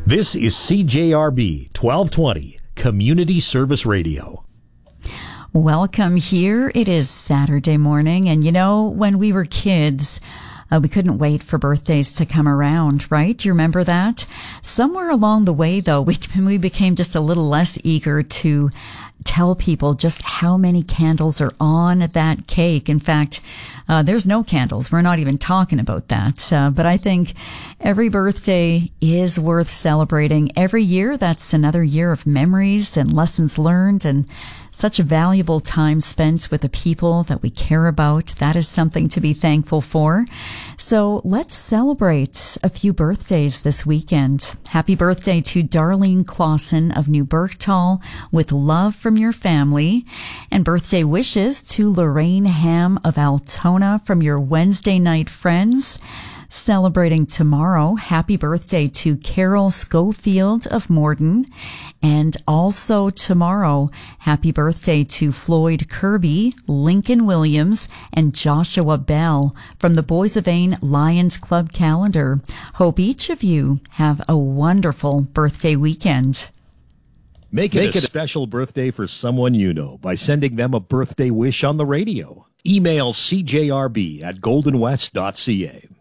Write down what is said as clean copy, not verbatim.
This is CJRB 1220, Community Service Radio. Welcome here. It is Saturday morning, and you know, when we were kids, we couldn't wait for birthdays to come around, right? Do you remember that? Somewhere along the way, though, we became just a little less eager to tell people just how many candles are on that cake. In fact, there's no candles. We're not even talking about that. But I think every birthday is worth celebrating. Every year, that's another year of memories and lessons learned and such a valuable time spent with the people that we care about. That is something to be thankful for. So let's celebrate a few birthdays this weekend. Happy birthday to Darlene Clausen of New Berktal, with love from your family. And birthday wishes to Lorraine Ham of Altona from your Wednesday night friends. Celebrating tomorrow, happy birthday to Carol Schofield of Morden. And also tomorrow, happy birthday to Floyd Kirby, Lincoln Williams, and Joshua Bell from the Boys of Ain Lions Club calendar. Hope each of you have a wonderful birthday weekend. Make it a special birthday for someone you know by sending them a birthday wish on the radio. Email cjrb@goldenwest.ca.